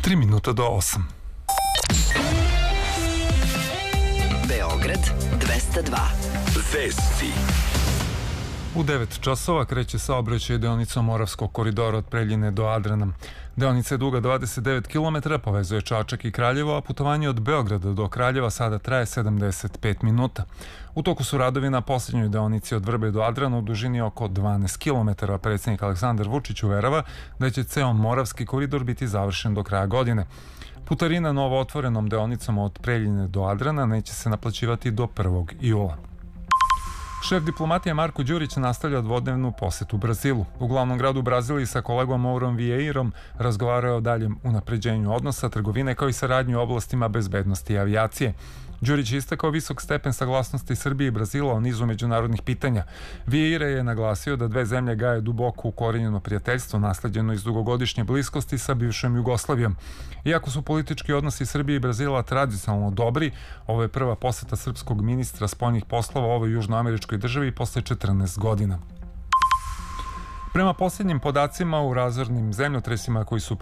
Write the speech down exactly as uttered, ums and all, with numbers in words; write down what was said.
Tri minuta do osam. Beograd dvesta dva. Vesti. U devet časova kreće saobraćaj deonicom Moravskog koridora od Preljine do Adrana. Deonica je duga dvadeset devet kilometara, povezuje Čačak i Kraljevo, a putovanje od Beograda do Kraljeva sada traje sedamdeset pet minuta. U toku su radovi na posljednjoj deonici od Vrbe do Adrana u dužini oko dvanaest kilometara. Predsjednik Aleksandar Vučić uverava da će ceo Moravski koridor biti završen do kraja godine. Putarina novo otvorenom deonicom od Preljine do Adrana neće se naplaćivati do prvog jula. Šef diplomatije Marko Đurić nastavlja dvodnevnu posetu Brazilu. U glavnom gradu Braziliji sa kolegom Mourom Vieirom razgovarao o daljem unapređenju odnosa, trgovine kao i saradnju u oblastima bezbednosti i avijacije. Đurić je istakao visok stepen saglasnosti Srbije i Brazila o nizu međunarodnih pitanja. Vieira je naglasio da dve zemlje gaje duboko ukorenjeno prijateljstvo nasleđeno iz dugogodišnje bliskosti sa bivšom Jugoslavijom. Iako su politički odnosi Srbije i Brazila tradicionalno dobri, ovo je prva poseta srpskog ministra spoljnih poslova ovoj južnoameričkoj državi posle četrnaest godina. Prema posljednjim podacima u razornim zemljotresima koji su